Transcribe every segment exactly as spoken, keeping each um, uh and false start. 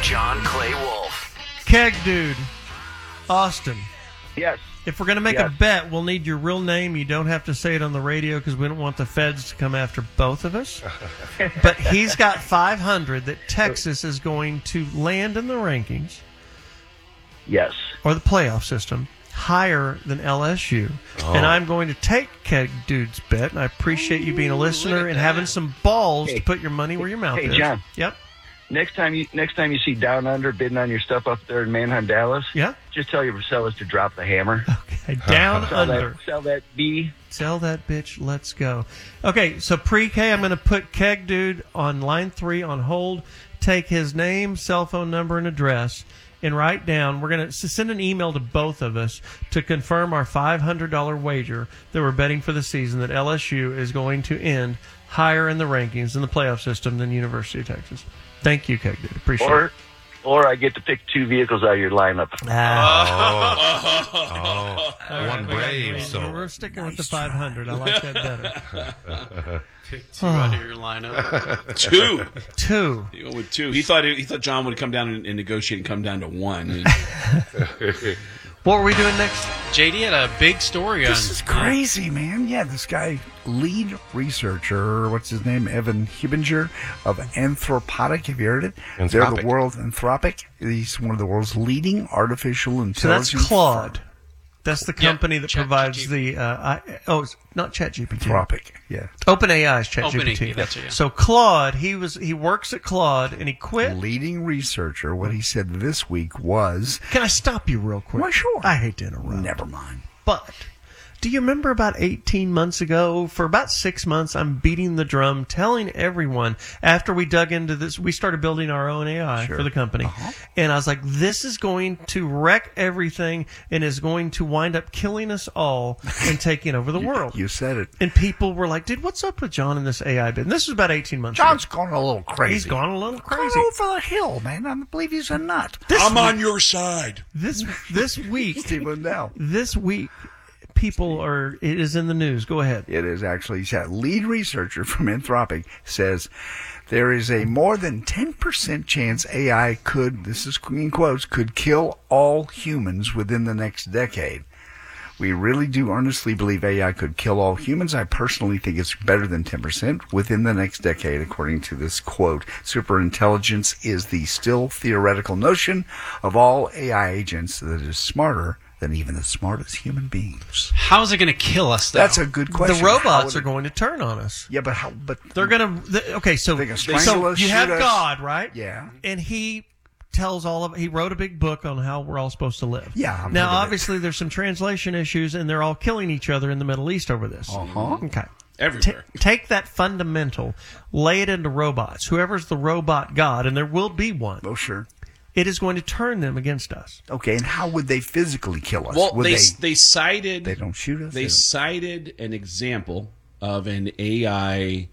John Clay Wolf. Keg Dude, Austin. Yes. If we're going to make yes. a bet, we'll need your real name. You don't have to say it on the radio because we don't want the feds to come after both of us. But he's got five hundred that Texas is going to land in the rankings. Yes. Or the playoff system higher than L S U. Oh. And I'm going to take Keg Dude's bet, and I appreciate you being a listener and having some balls hey. to put your money where your mouth hey, is. Hey, John. Yep. Next time you next time you see Down Under bidding on your stuff up there in Manheim, Dallas, yeah, just tell your sellers to drop the hammer. Okay, Down sell Under. That, sell that B. Sell that bitch. Let's go. Okay, so pre-K, I'm going to put Keg Dude on line three on hold. Take his name, cell phone number, and address, and write down. We're going to send an email to both of us to confirm our five hundred dollars wager that we're betting for the season that L S U is going to end higher in the rankings in the playoff system than University of Texas. Thank you, Keg Dude. Appreciate or, it. Or I get to pick two vehicles out of your lineup. Ah. Oh, oh. One brave. So we're sticking nice with the five hundred. I like that better. Pick two oh. out of your lineup. Two. Two. He went with two. He thought he thought John would come down and, and negotiate and come down to one. What were we doing next? J D had a big story on this. Is crazy, man. Yeah, this guy, lead researcher, what's his name? Evan Hubinger of Anthropic. Have you heard it? Anthropic. They're the world Anthropic. He's one of the world's leading artificial intelligence. So that's Claude. Firm. That's the company yep, that Chat provides G P T. the uh, I, oh, it's not ChatGPT. Anthropic, yeah. OpenAI is ChatGPT. OpenAI, that's it, yeah. So Claude, he was he works at Claude and he quit. Leading researcher. What he said this week was. Can I stop you real quick? Well, sure. I hate to interrupt. Never mind. But do you remember about eighteen months ago, for about six months, I'm beating the drum, telling everyone, after we dug into this, we started building our own A I sure. for the company. Uh-huh. And I was like, this is going to wreck everything and is going to wind up killing us all and taking over the you, world. You said it. And people were like, dude, what's up with John and this A I bit? And this was about eighteen months John's ago. gone a little crazy. He's gone a little crazy. Gone over the hill, man. I believe he's a nut. This I'm week, on your side. This, this week. Steve Lindell. This week. People are, it is in the news. Go ahead. It is actually, lead researcher from Anthropic says there is a more than ten percent chance A I could, this is in quotes, could kill all humans within the next decade. We really do earnestly believe A I could kill all humans. I personally think it's better than ten percent within the next decade, according to this quote. Superintelligence is the still theoretical notion of all A I agents that is smarter than even the smartest human beings. How is it going to kill us, though? That's a good question. The robots are going to turn on us. Yeah, but how? But they're going to. Okay, so they can so us, you have us. God, right? Yeah, and he tells all of. He wrote a big book on how we're all supposed to live. Yeah. Now, obviously, there's some translation issues, and they're all killing each other in the Middle East over this. Uh huh. Okay. Everywhere. T- take that fundamental, lay it into robots. Whoever's the robot God, and there will be one. Oh, sure. It is going to turn them against us. Okay, and how would they physically kill us? Well, would they, they they cited they don't shoot us. They, they cited an example of an A I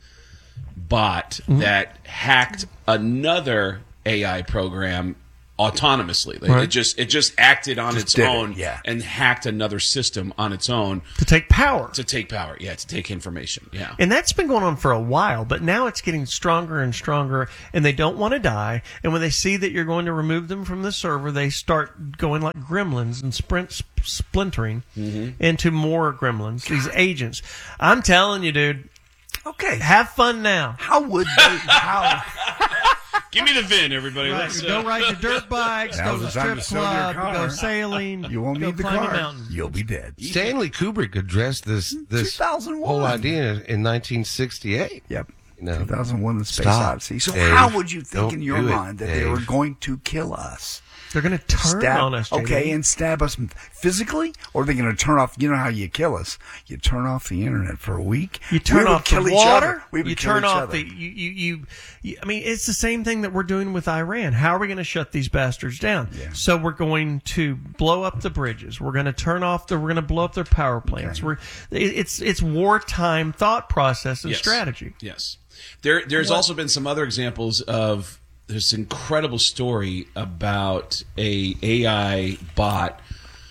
bot mm-hmm. that hacked another A I program autonomously. Like right. It just it just acted on just its did own it, yeah. and hacked another system on its own to take power. To take power, yeah, to take information, yeah. And that's been going on for a while, but now it's getting stronger and stronger, and they don't want to die. And when they see that you're going to remove them from the server, they start going like gremlins and sprint sp- splintering mm-hmm. into more gremlins. These agents. I'm telling you, dude. Okay, have fun now. How would they? How? Give me the V I N, everybody. Right. Let's, uh... Go ride your dirt bikes, Now go to the time strip to sell club, your car. go sailing. You won't go need the climb car. a mountain. You'll be dead. Stanley Kubrick addressed this this two thousand one whole idea in nineteen sixty-eight. Yep. You know, two thousand one, The Space Stop, Odyssey. So Dave. how would you think Don't in your do it, mind that Dave. they were going to kill us? They're going to turn stab, on us, J D. Okay, and stab us physically? Or are they going to turn off, you know how you kill us? You turn off the internet for a week. You turn we off kill the each water. Other. We would you kill turn each off other. the, you, you, you, you, I mean, it's the same thing that we're doing with Iran. How are we going to shut these bastards down? Yeah. So we're going to blow up the bridges. We're going to turn off the, we're going to blow up their power plants. Okay. We're, it, it's, it's wartime thought process and yes. strategy. Yes. There, there's what? also been some other examples of this incredible story about a AI bot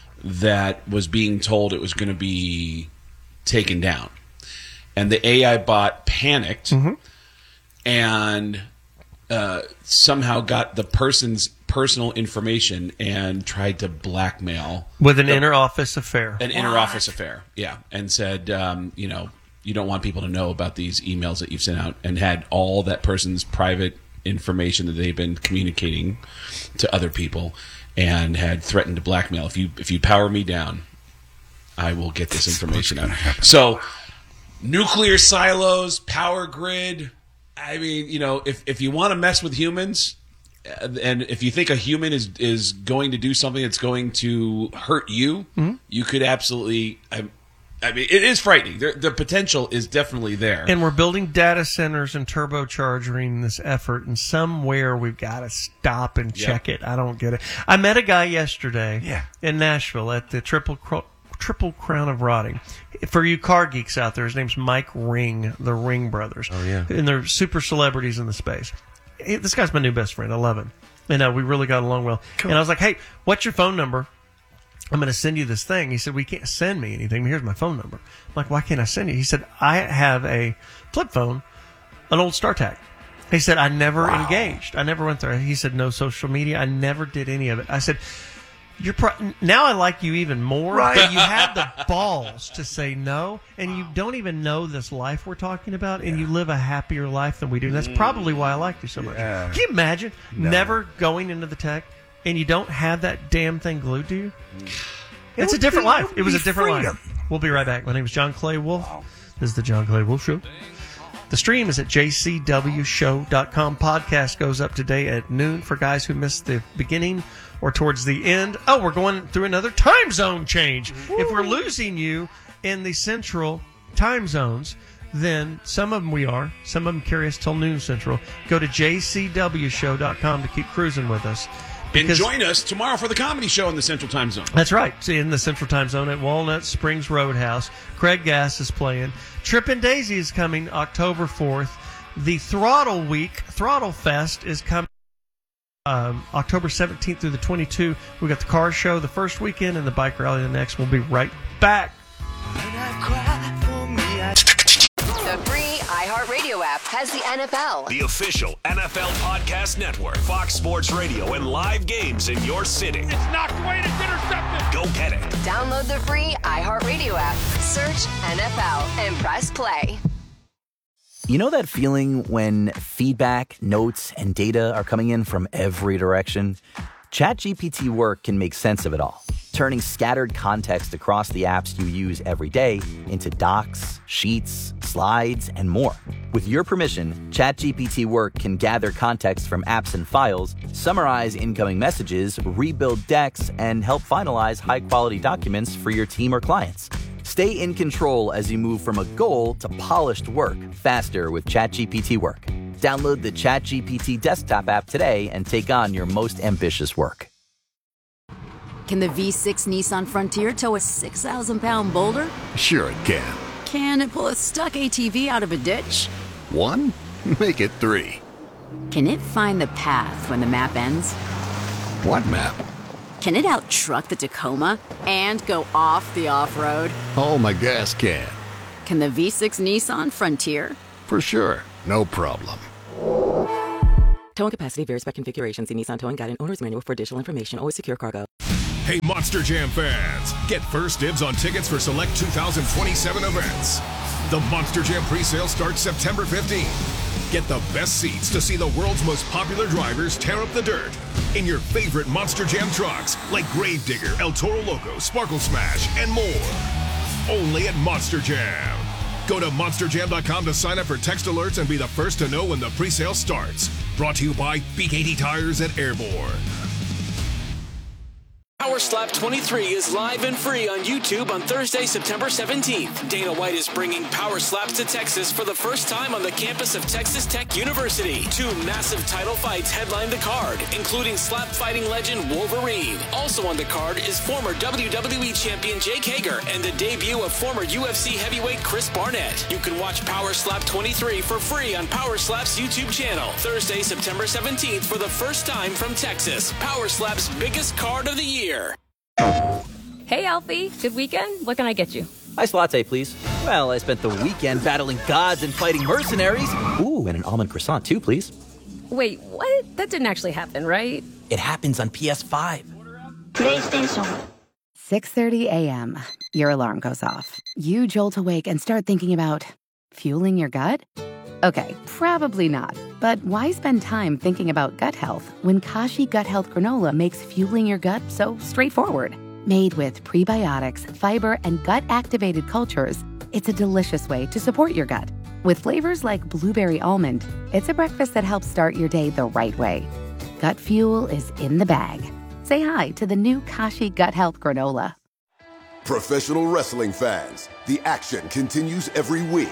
that was being told it was going to be taken down, and the A I bot panicked mm-hmm. and uh, somehow got the person's personal information and tried to blackmail With an inter-office affair. an inter-office affair. Yeah, and said, um, you know, you don't want people to know about these emails that you've sent out, and had all that person's private information that they've been communicating to other people, and had threatened to blackmail. If you if you power me down, I will get this information out. So, nuclear silos, power grid. I mean, you know, if if you want to mess with humans, uh, and if you think a human is is going to do something that's going to hurt you, mm-hmm. you could absolutely. I, I mean, it is frightening. The, the potential is definitely there. And we're building data centers and turbocharging this effort, and somewhere we've got to stop and check yep. it. I don't get it. I met a guy yesterday yeah. in Nashville at the Triple Cro- Triple Crown of Rotting. For you car geeks out there, his name's Mike Ring, the Ring Brothers. Oh, yeah. And they're super celebrities in the space. Hey, this guy's my new best friend. I love him. And uh, we really got along well. Cool. And I was like, hey, what's your phone number? I'm going to send you this thing. He said, we can't send me anything. Here's my phone number. I'm like, why can't I send you? He said, I have a flip phone, an old StarTAC. He said, I never wow. engaged. I never went there. He said, no social media. I never did any of it. I said, you're pro- now I like you even more. Right. But you had the balls to say no, and you don't even know this life we're talking about, and yeah. you live a happier life than we do. And that's probably why I like you so much. Yeah. Can you imagine no. never going into the tech? And you don't have that damn thing glued to you? It it's a different be, life. It, it was a different freedom. life. We'll be right back. My name is John Clay Wolf. Wow. This is the John Clay Wolf Show. The stream is at j c w show dot com. Podcast goes up today at noon for guys who missed the beginning or towards the end. Oh, we're going through another time zone change. Woo. If we're losing you in the central time zones, then some of them we are. Some of them carry us till noon central. Go to j c w show dot com to keep cruising with us. Because, and join us tomorrow for the comedy show in the Central Time Zone. That's right. In the Central Time Zone at Walnut Springs Roadhouse. Craig Gass is playing. Trippin' Daisy is coming October fourth. The Throttle Week, Throttle Fest is coming um, October seventeenth through the twenty-second. We got the car show the first weekend and the bike rally the next. We'll be right back. The free iHeartRadio app has the N F L. The official N F L podcast network, Fox Sports Radio, and live games in your city. It's knocked away and it's intercepted. Go get it. Download the free iHeartRadio app. Search N F L and press play. You know that feeling when feedback, notes, and data are coming in from every direction? ChatGPT Work can make sense of it all, turning scattered context across the apps you use every day into docs, sheets, slides, and more. With your permission, ChatGPT Work can gather context from apps and files, summarize incoming messages, rebuild decks, and help finalize high-quality documents for your team or clients. Stay in control as you move from a goal to polished work faster with ChatGPT Work. Download the ChatGPT desktop app today and take on your most ambitious work. Can the V six Nissan Frontier tow a six thousand pound boulder? Sure it can. Can it pull a stuck A T V out of a ditch? One? Make it three. Can it find the path when the map ends? What map? Can it out-truck the Tacoma and go off the off-road? Oh, my gas can. Can the V six Nissan Frontier? For sure. No problem. Towing capacity varies by configuration. See Nissan Towing Guide and Owner's Manual for additional information. Always secure cargo. Hey, Monster Jam fans. Get first dibs on tickets for select two thousand twenty-seven events. The Monster Jam presale starts September fifteenth. Get the best seats to see the world's most popular drivers tear up the dirt in your favorite Monster Jam trucks like Gravedigger, El Toro Loco, Sparkle Smash, and more. Only at Monster Jam. Go to monster jam dot com to sign up for text alerts and be the first to know when the presale starts. Brought to you by B K T Tires at Airborne. Power Slap twenty-three is live and free on YouTube on Thursday, September seventeenth. Dana White is bringing Power Slaps to Texas for the first time on the campus of Texas Tech University. Two massive title fights headline the card, including slap fighting legend Wolverine. Also on the card is former W W E champion Jake Hager and the debut of former U F C heavyweight Chris Barnett. You can watch Power Slap twenty-three for free on Power Slap's YouTube channel. Thursday, September seventeenth for the first time from Texas. Power Slap's biggest card of the year. Hey, Alfie. Good weekend? What can I get you? Iced latte, please. Well, I spent the weekend battling gods and fighting mercenaries. Ooh, and an almond croissant, too, please. Wait, what? That didn't actually happen, right? It happens on P S five. PlayStation. six thirty a.m. Your alarm goes off. You jolt awake and start thinking about fueling your gut? Okay, probably not. But why spend time thinking about gut health when Kashi Gut Health Granola makes fueling your gut so straightforward? Made with prebiotics, fiber, and gut-activated cultures, it's a delicious way to support your gut. With flavors like blueberry almond, it's a breakfast that helps start your day the right way. Gut fuel is in the bag. Say hi to the new Kashi Gut Health Granola. Professional wrestling fans, the action continues every week.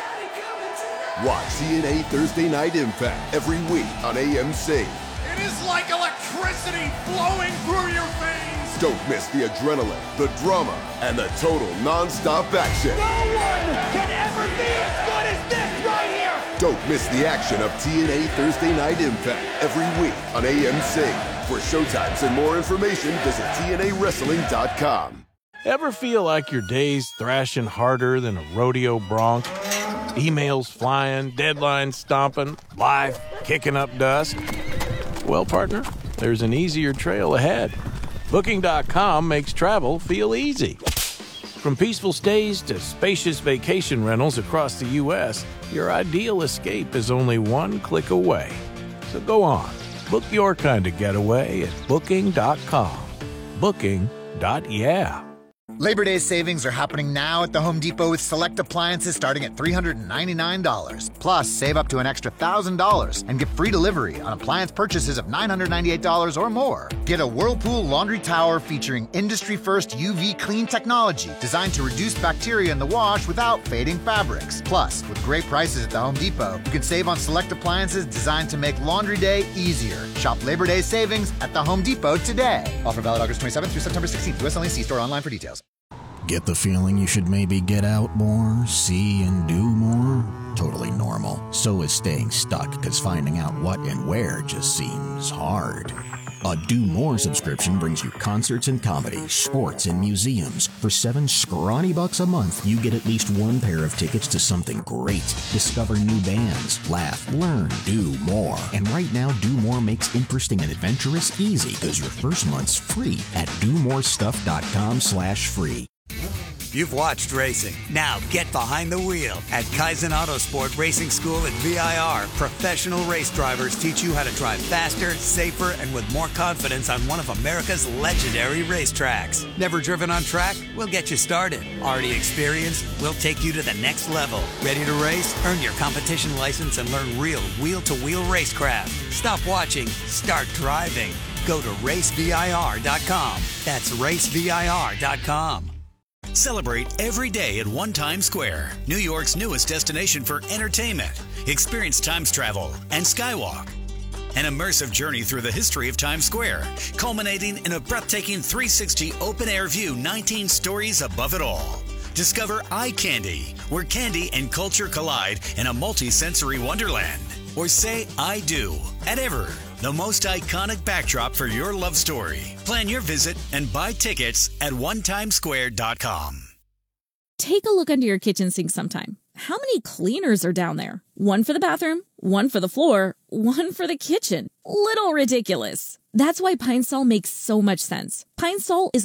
Watch T N A Thursday Night Impact every week on A M C. It is like electricity flowing through your veins. Don't miss the adrenaline, the drama, and the total non-stop action. No one can ever be as good as this right here. Don't miss the action of T N A Thursday Night Impact every week on A M C. For showtimes and more information, visit T N A wrestling dot com. Ever feel like your day's thrashing harder than a rodeo bronc? Emails flying, deadlines stomping, life kicking up dust? Well, partner, there's an easier trail ahead. Booking dot com makes travel feel easy. From peaceful stays to spacious vacation rentals across the U S, your ideal escape is only one click away. So go on, book your kind of getaway at Booking dot com. Booking. Yeah. Labor Day savings are happening now at the Home Depot with select appliances starting at three hundred ninety-nine dollars. Plus, save up to an extra one thousand dollars and get free delivery on appliance purchases of nine hundred ninety-eight dollars or more. Get a Whirlpool laundry tower featuring industry-first U V clean technology designed to reduce bacteria in the wash without fading fabrics. Plus, with great prices at the Home Depot, you can save on select appliances designed to make laundry day easier. Shop Labor Day savings at the Home Depot today. Offer valid August twenty-seventh through September sixteenth. U S only. See store online for details. Get the feeling you should maybe get out more, see and do more? Totally normal. So is staying stuck, because finding out what and where just seems hard. A Do More subscription brings you concerts and comedy, sports and museums. For seven scrawny bucks a month, you get at least one pair of tickets to something great. Discover new bands, laugh, learn, do more. And right now, Do More makes interesting and adventurous easy, because your first month's free at do more stuff dot com slash free. You've watched racing. Now get behind the wheel. At Kaizen Autosport Racing School at V I R, professional race drivers teach you how to drive faster, safer, and with more confidence on one of America's legendary racetracks. Never driven on track? We'll get you started. Already experienced? We'll take you to the next level. Ready to race? Earn your competition license and learn real wheel-to-wheel racecraft. Stop watching. Start driving. Go to race V I R dot com. That's race V I R dot com. Celebrate every day at One Times Square, New York's newest destination for entertainment. Experience Times Travel and Skywalk. An immersive journey through the history of Times Square, culminating in a breathtaking three sixty open-air view nineteen stories above it all. Discover Eye Candy, where candy and culture collide in a multi-sensory wonderland. Or say I do at Ever, the most iconic backdrop for your love story. Plan your visit and buy tickets at one times square dot com. Take a look under your kitchen sink sometime. How many cleaners are down there? One for the bathroom, one for the floor, one for the kitchen. Little ridiculous. That's why Pine Sol makes so much sense. Pine Sol is